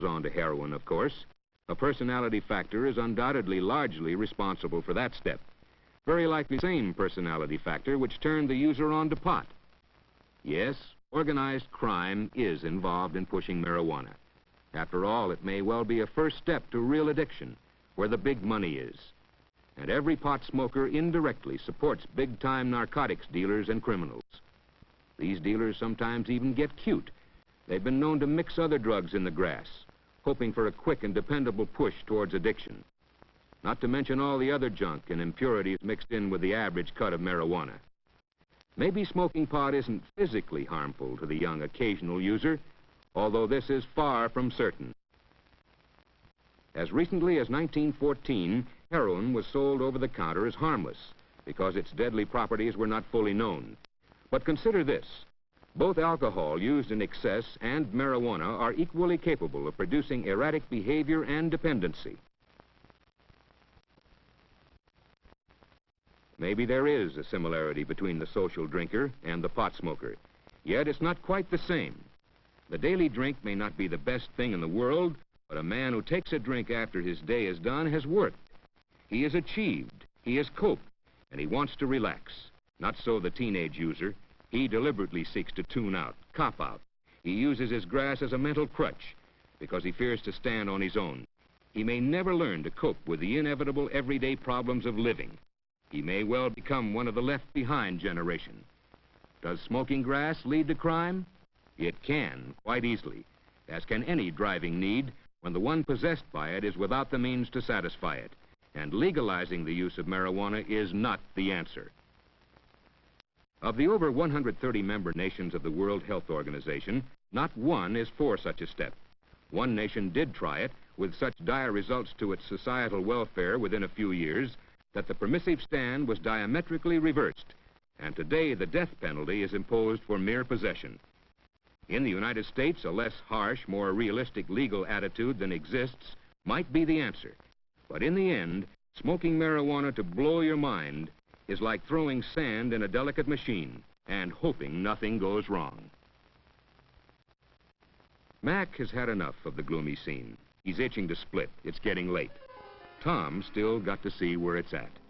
on to heroin, of course. A personality factor is undoubtedly largely responsible for that step. Very likely the same personality factor which turned the user on to pot. Yes, organized crime is involved in pushing marijuana. After all, it may well be a first step to real addiction, where the big money is. And every pot smoker indirectly supports big-time narcotics dealers and criminals. These dealers sometimes even get cute. They've been known to mix other drugs in the grass, hoping for a quick and dependable push towards addiction. Not to mention all the other junk and impurities mixed in with the average cut of marijuana. Maybe smoking pot isn't physically harmful to the young occasional user, although this is far from certain. As recently as 1914, heroin was sold over the counter as harmless because its deadly properties were not fully known. But consider this. Both alcohol used in excess and marijuana are equally capable of producing erratic behavior and dependency. Maybe there is a similarity between the social drinker and the pot smoker, yet it's not quite the same. The daily drink may not be the best thing in the world, but a man who takes a drink after his day is done has worked. He has achieved, he has coped, and he wants to relax. Not so the teenage user. He deliberately seeks to tune out, cop out. He uses his grass as a mental crutch because he fears to stand on his own. He may never learn to cope with the inevitable everyday problems of living. He may well become one of the left-behind generation. Does smoking grass lead to crime? It can, quite easily, as can any driving need when the one possessed by it is without the means to satisfy it. And legalizing the use of marijuana is not the answer. Of the over 130 member nations of the World Health Organization, not one is for such a step. One nation did try it, with such dire results to its societal welfare within a few years that the permissive stand was diametrically reversed, and today the death penalty is imposed for mere possession. In the United States, a less harsh, more realistic legal attitude than exists might be the answer. But in the end, smoking marijuana to blow your mind is like throwing sand in a delicate machine and hoping nothing goes wrong. Mac has had enough of the gloomy scene. He's itching to split. It's getting late. Tom's still got to see where it's at.